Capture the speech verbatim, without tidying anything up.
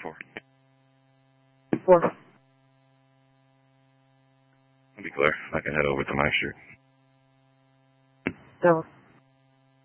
four. Four. I'll be clear. I can head over to my street. Double